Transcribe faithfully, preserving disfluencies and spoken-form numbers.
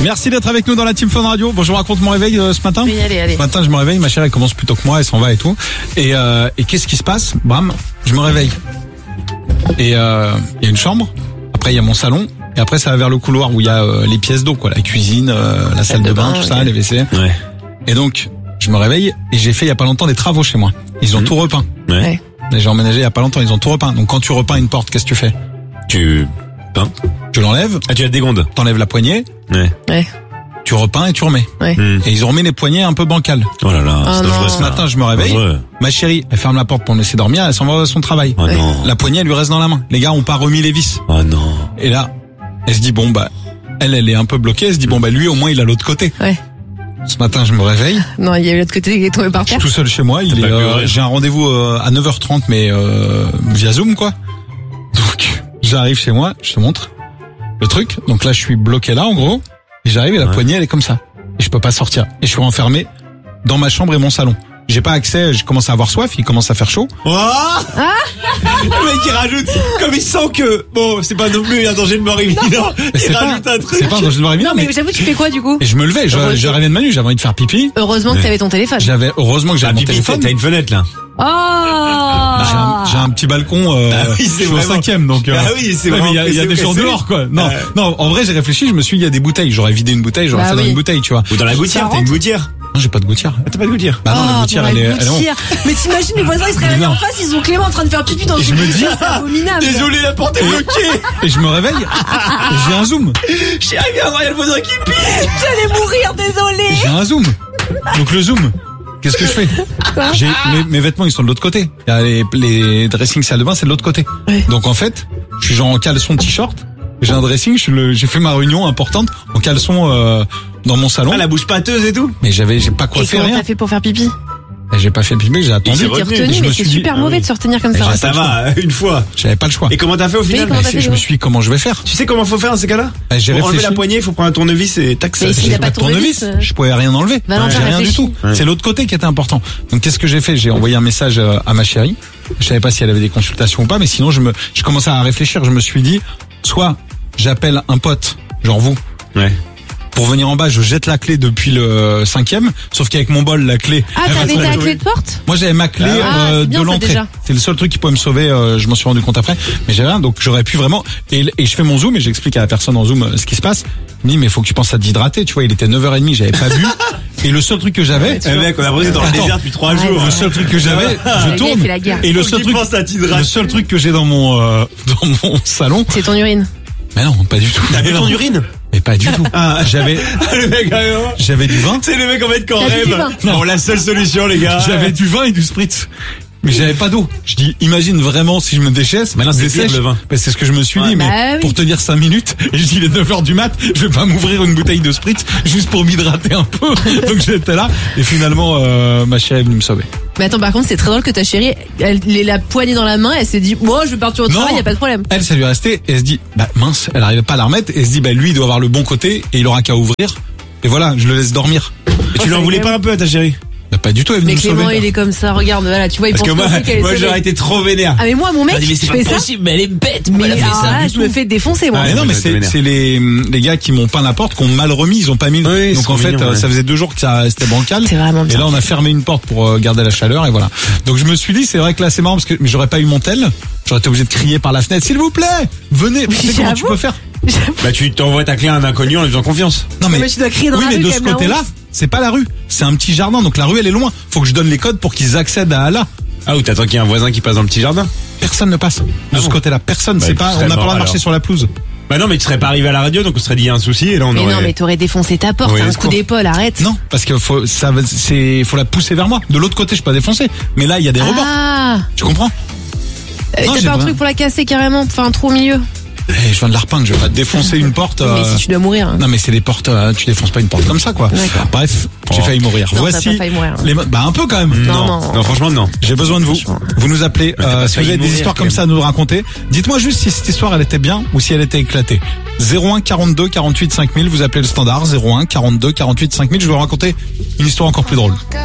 Merci d'être avec nous dans la Team Fun Radio. Bon, je vous raconte mon réveil euh, ce matin. Oui, allez, allez. Ce matin, je me réveille, ma chérie elle commence plus tôt que moi, elle s'en va et tout. Et, euh, et qu'est-ce qui se passe? Bam, je me réveille. Et euh, il y a une chambre. Après, il y a mon salon. Et après, ça va vers le couloir où il y a euh, les pièces d'eau, quoi, la cuisine, euh, la salle de, de bain, bain, tout ça, okay. Les W C. Ouais. Et donc, je me réveille et j'ai fait il y a pas longtemps des travaux chez moi. Ils ont mmh. tout repeint. Ouais. J'ai emménagé il y a pas longtemps, ils ont tout repeint. Donc quand tu repeins une porte, qu'est-ce que tu fais? Tu peins. Tu l'enlèves. Ah, tu la dégondes. T'enlèves la poignée. Ouais. Ouais. Tu repeins et tu remets. Ouais. Mmh. Et ils ont remis les poignées un peu bancales. Oh là là. Oh c'est non. Ce matin, je me réveille. Ouais. Ma chérie, elle ferme la porte pour me laisser dormir, elle s'en va à son travail. Oh non. La poignée, elle lui reste dans la main. Les gars ont pas remis les vis. Oh non. Et là, elle se dit bon bah, elle, elle est un peu bloquée. Elle se dit bon bah lui au moins il a l'autre côté. Ouais. Ce matin, je me réveille. Non, il y a eu l'autre côté qui est tombé par Je suis terre. tout seul chez moi. Il est, euh, j'ai un rendez-vous euh, à neuf heures trente, mais euh, via Zoom, quoi. Donc, j'arrive chez moi, je te montre le truc. Donc là, je suis bloqué là, en gros. Et j'arrive et la ouais. poignée, elle est comme ça. Et je peux pas sortir. Et je suis enfermé dans ma chambre et mon salon. J'ai pas accès, je commence à avoir soif, il commence à faire chaud. Oh ah le mec il rajoute, comme il sent que, bon, c'est pas non plus un danger de mort imminent, il rajoute pas, un truc. C'est pas un danger de mort imminent. Non mais, mais j'avoue, tu fais quoi du coup? Et je me levais, je, je rêvais de ma nuit, j'avais envie de faire pipi. Heureusement que t'avais ton téléphone. J'avais, heureusement que j'avais ah, mon pipi, téléphone. T'as une fenêtre là. Oh j'ai, un, j'ai un petit balcon, euh, ah oui, c'est je suis vraiment... au cinquième, donc, euh, ah oui, c'est ouais, vraiment, mais il y a, y a des gens dehors, quoi. Non, euh... non, en vrai, j'ai réfléchi, je me suis dit, il y a des bouteilles, j'aurais vidé une bouteille, j'aurais bah fait oui. dans une bouteille, tu vois. Ou dans la gouttière, t'as une gouttière. Non, j'ai pas de gouttière. Ah, t'as pas de gouttière? Bah non, oh, la gouttière, elle est, elle est gouttière. Mais t'imagines les voisins, ils se réveillent en face, ils ont Clément en train de faire pipi dans une je me dis, c'est abominable. Désolé, la porte est bloquée. Et je me réveille, et j'ai un zoom. Chérie, viens voir, il y a le voisin qui pisse. J'allais mourir, désolé. J'ai un zoom. Donc le zoom. Qu'est-ce que je fais? Quoi? J'ai, mes, mes vêtements, ils sont de l'autre côté. Il y a les, les dressings salle de bain, c'est de l'autre côté. Ouais. Donc en fait, je suis genre en caleçon t-shirt. J'ai un dressing, je le, j'ai fait ma réunion importante en caleçon euh, dans mon salon. Ah, la bouche pâteuse et tout. Mais j'avais, j'ai pas coiffé et rien. Comment t'as fait pour faire pipi? Et j'ai pas fait le pipi, j'ai attendu. Tu t'es retenu, mais c'est super dit, mauvais ah oui. de se retenir comme ça. Ah, ça va, une fois. J'avais pas le choix. Et comment t'as fait au final? Bah, fait, je me suis dit comment je vais faire. Tu sais comment faut faire dans ces cas-là? Bah, j'ai pour réfléchi. enlever la poignée, il faut prendre un tournevis et tac, ça. Mais s'il j'ai a pas de tournevis, tournevis, je pouvais rien enlever. Bah, j'ai rien du tout. Ouais. C'est l'autre côté qui était important. Donc qu'est-ce que j'ai fait? J'ai envoyé un message à ma chérie. Je savais pas si elle avait des consultations ou pas, mais sinon je me, je commençais à réfléchir. Je me suis dit, soit j'appelle un pote, genre vous. Ouais. Pour venir en bas, je jette la clé depuis le cinquième, sauf qu'avec mon bol, la clé. Ah, t'avais ta clé de porte? Moi, j'avais ma clé ah, euh, bien, de l'entrée. C'est le seul truc qui pouvait me sauver. Euh, je m'en suis rendu compte après, mais j'avais rien, donc j'aurais pu vraiment. Et, et je fais mon zoom et j'explique à la personne en zoom euh, ce qui se passe. Il me dit mais faut que tu penses à t'hydrater. Tu vois, il était neuf heures trente, j'avais pas bu. Et le seul truc que j'avais, eh mec, on a brûlé dans le désert depuis trois jours. Le seul truc que j'avais, je tourne. Et le seul truc, le seul truc que j'ai dans mon euh, dans mon salon, c'est ton urine. Mais non, pas du tout. T'as bu ton urine? Mais pas du tout. Ah, j'avais, le mec, j'avais du vin. C'est le mec en fait qu'on rêve. Bon, la seule solution, les gars. J'avais du vin et du spritz. Mais j'avais pas d'eau. Je dis, imagine vraiment si je me déchaisse. Maintenant, c'est pire, le vin. Ben, c'est ce que je me suis ouais, dit, bah mais oui. pour tenir cinq minutes, et je dis, il est neuf heures du mat, je vais pas m'ouvrir une bouteille de spritz juste pour m'hydrater un peu. Donc j'étais là, et finalement, euh, ma chérie est venue me sauver. Mais attends, par contre, c'est très drôle que ta chérie, elle, elle la poignée dans la main, elle s'est dit, moi, je vais partir au travail, y a pas de problème. Elle, ça lui est resté, et elle se dit, bah, mince, elle arrivait pas à la remettre, et elle se dit, bah, lui, il doit avoir le bon côté, et il aura qu'à ouvrir. Et voilà, je le laisse dormir. Et tu lui en voulais pas un peu à ta chérie? Bah, pas du tout, elle est venue mais me Clément, sauver. il est comme ça, regarde, voilà, tu vois, il Parce pense que moi, qu'elle est moi j'aurais été trop vénère. Ah, mais moi, mon mec, dit, mais c'est je pas fais possible, ça. mais elle est bête, mais elle a fait alors ça. là, je me fais défoncer, moi. Ah, mais non, mais c'est, c'est les, les gars qui m'ont peint la porte, qui ont mal remis, ils ont pas mis le... Oui, donc en fait, mignon, ouais. ça faisait deux jours que ça, c'était bancal. C'est vraiment bien. Et là, on a fermé une porte pour garder la chaleur, et voilà. Donc je me suis dit, c'est vrai que là, c'est marrant parce que, mais j'aurais pas eu mon tel. J'aurais été obligé de crier par la fenêtre, s'il vous plaît, venez. Tu sais comment tu peux faire? Bah, tu t'envoies ta clé à un inconnu en lui faisant confiance. Non, mais, mais tu dois crier dans oui, la mais rue, de ce côté-là, c'est pas la rue. C'est un petit jardin, donc la rue, elle est loin. Faut que je donne les codes pour qu'ils accèdent à là. Ah, ou t'attends qu'il y ait un voisin qui passe dans le petit jardin? Personne ne passe. De ah ce bon côté-là, personne. Bah, c'est pas, on n'a pas le droit de marcher sur la pelouse. Bah non, mais tu serais pas arrivé à la radio, donc on serait dit il y a un souci, et là on mais aurait... Mais non, mais t'aurais défoncé ta porte, oui, un coup d'épaule, arrête. Non, parce que faut, ça, c'est, faut la pousser vers moi. De l'autre côté, je peux pas défoncer. Mais là, il y a des rebords. Ah. Tu comprends? Euh, T'as pas un truc pour la casser carrément, enfin un trou au milieu? Eh, je viens de la repeindre, je vais pas te défoncer une porte. Mais euh... si tu dois mourir. Hein. Non, mais c'est des portes, euh, tu défonces pas une porte comme ça, quoi. D'accord. Bref, j'ai oh. failli mourir. Non, Voici. t'as pas failli mourir. Les... Bah, un peu quand même. Non, non, non, non franchement, non. J'ai besoin de vous. Vous nous appelez, euh, si vous avez des histoires comme ça à nous raconter. Dites-moi juste si cette histoire, elle était bien ou si elle était éclatée. zéro un quarante-deux quarante-huit cinq mille, vous appelez le standard. zéro un quarante-deux quarante-huit cinq mille, je vais vous raconter une histoire encore plus drôle.